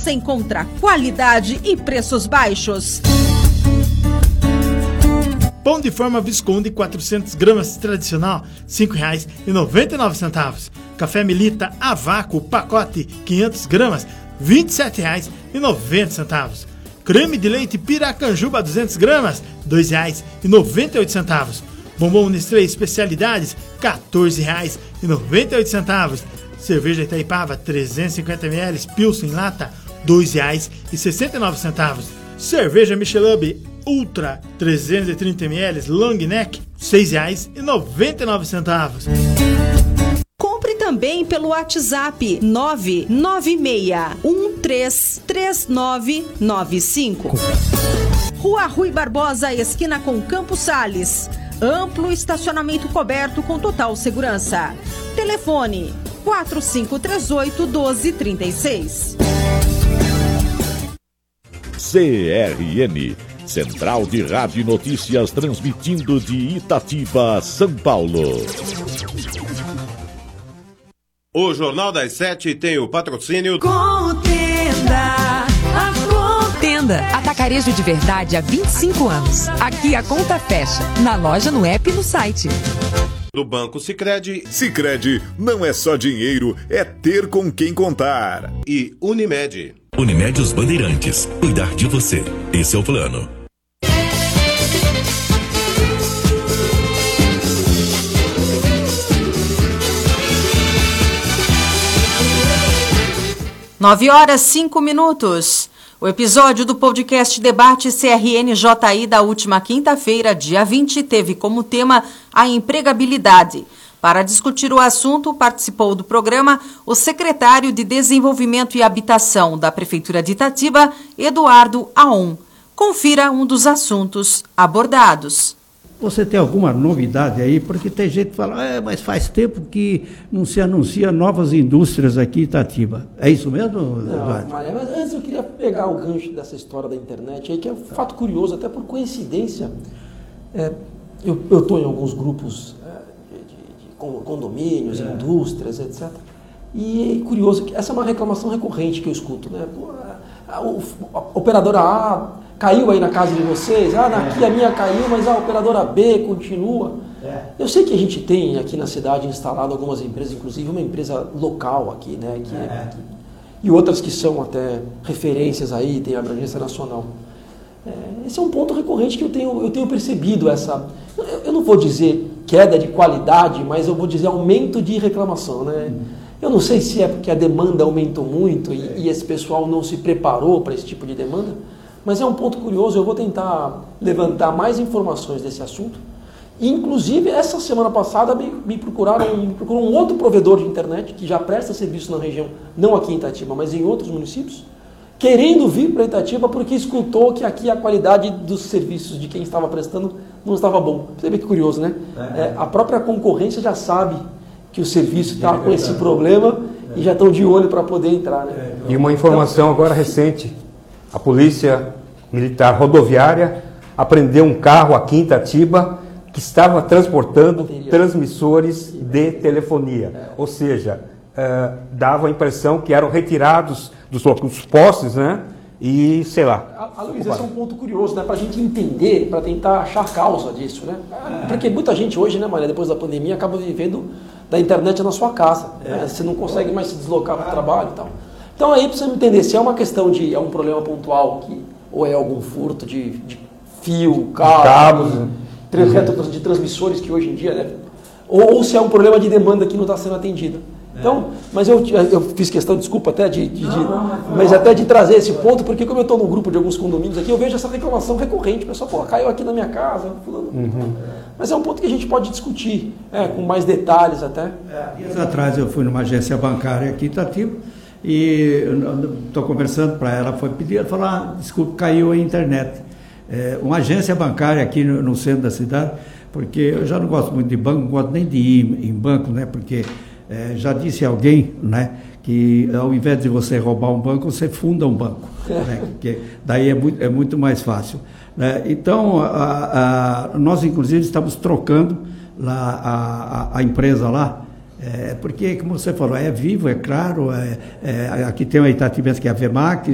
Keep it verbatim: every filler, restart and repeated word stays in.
você encontra qualidade e preços baixos. Pão de forma Visconde, quatrocentas gramas tradicional, cinco reais e noventa e nove centavos. Café Melita a vácuo, pacote, quinhentas gramas, vinte e sete reais e noventa centavos. Creme de leite Piracanjuba, duzentas gramas, dois reais e noventa e oito centavos. Bombom Nestlé especialidades, quatorze reais e noventa e oito centavos. Cerveja Itaipava, trezentos e cinquenta mililitros, Pilsen lata, dois reais e sessenta e nove centavos. Cerveja Michelob Ultra, trezentos e trinta mililitros, Long Neck, seis reais e noventa e nove centavos. Compre também pelo WhatsApp nove nove seis um três três nove nove cinco. Rua Rui Barbosa, esquina com Campos Sales. Amplo estacionamento coberto com total segurança. Telefone quatro cinco três oito, um dois três seis. C R N, Central de Rádio e Notícias, transmitindo de Itatiba, São Paulo. O Jornal das Sete tem o patrocínio Contenda, a Contenda. Atacarejo de verdade há vinte e cinco anos. Aqui a conta fecha, na loja, no app e no site. do Banco Sicredi. Sicredi não é só dinheiro, é ter com quem contar. E Unimed. Unimed Os Bandeirantes. Cuidar de você. Esse é o plano. Nove horas, cinco minutos. O episódio do podcast Debate C R N J I da última quinta-feira, dia vinte, teve como tema a empregabilidade. Para discutir o assunto, participou do programa o secretário de Desenvolvimento e Habitação da Prefeitura de Itatiba, Eduardo Aon. Confira um dos assuntos abordados. Você tem alguma novidade aí? Porque tem gente que fala, é, mas faz tempo que não se anuncia novas indústrias aqui em Itatiba. É isso mesmo, Eduardo? Não, Maria, mas antes eu queria pegar o gancho dessa história da internet aí, que é um fato curioso, até por coincidência. É, eu estou em alguns grupos é, de, de, de condomínios, é. indústrias, etcétera. E é curioso que essa é uma reclamação recorrente que eu escuto, né? Pô, a, a, a operadora A caiu aí na casa de vocês, ah, aqui a minha caiu, mas a operadora B continua. É. Eu sei que a gente tem aqui na cidade instalado algumas empresas, inclusive uma empresa local aqui, né, que, é. que, e outras que são até referências aí, tem abrangência nacional. É, esse é um ponto recorrente que eu tenho, eu tenho percebido, essa, eu, eu não vou dizer queda de qualidade, mas eu vou dizer aumento de reclamação, né? Hum. Eu não sei se é porque a demanda aumentou muito e, é. e esse pessoal não se preparou para esse tipo de demanda, mas é um ponto curioso, eu vou tentar levantar mais informações desse assunto. Inclusive, essa semana passada me, me, procuraram, me procurou um outro provedor de internet, que já presta serviço na região, não aqui em Itatiba, mas em outros municípios, querendo vir para Itatiba porque escutou que aqui a qualidade dos serviços de quem estava prestando não estava bom. Você vê que curioso, né? É. É, a própria concorrência já sabe que o serviço está com esse problema é. e já estão de olho para poder entrar. Né? E uma informação agora recente. A Polícia Militar Rodoviária apreendeu um carro aqui em Itatiba que estava transportando transmissores de telefonia. É. Ou seja, uh, dava a impressão que eram retirados dos, dos postes, né? E, sei lá. A, a Luiz, esse é um ponto curioso, né? Para a gente entender, para tentar achar a causa disso, né? É. Porque muita gente hoje, né, Maria, depois da pandemia, acaba vivendo da internet na sua casa. É. Né? Você não consegue mais se deslocar para o trabalho e tal. Então aí precisa entender se é uma questão de, é um problema pontual, que, ou é algum furto de, de fio, cabo, cabos, de, de transmissores que hoje em dia, né? Ou, ou se é um problema de demanda que não está sendo atendida. Então, mas eu, eu fiz questão, desculpa até, de, de, de mas até de trazer esse ponto, porque como eu estou no grupo de alguns condomínios aqui, eu vejo essa reclamação recorrente. O pessoal, pô, caiu aqui na minha casa. Fulano. Uhum. Mas é um ponto que a gente pode discutir, é, com mais detalhes até. É, dias atrás eu fui numa agência bancária aqui em Itatiba, e estou conversando para ela, foi pedir, ela falou, ah, desculpa, caiu a internet. É, uma agência bancária aqui no, no centro da cidade, porque eu já não gosto muito de banco, não gosto nem de ir em banco, né, porque é, já disse alguém, né, que ao invés de você roubar um banco, você funda um banco, né, porque daí é muito, é muito mais fácil. Né? Então, a, a, nós inclusive estamos trocando lá, a, a, a empresa lá, É, porque, como você falou, é vivo, é claro, é, é, aqui tem uma Itatibense que é a VEMAC,